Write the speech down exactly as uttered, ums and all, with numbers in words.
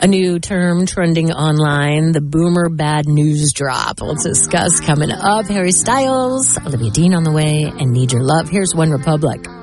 A new term trending online, the boomer bad news drop. We'll discuss coming up. Harry Styles, Olivia Dean on the way, and Need Your Love. Here's One Republic.